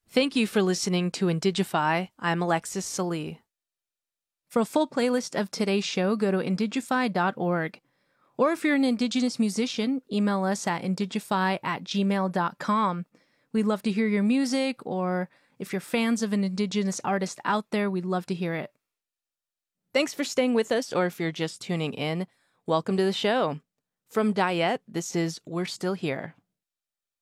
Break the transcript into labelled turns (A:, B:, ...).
A: Thank you for listening to Indigify. I'm Alexis Salee. For a full playlist of today's show, go to indigify.org. Or if you're an Indigenous musician, email us at indigify@gmail.com. We'd love to hear your music, or if you're fans of an Indigenous artist out there, we'd love to hear it. Thanks for staying with us, or if you're just tuning in, welcome to the show. From Dayet, this is We're Still Here.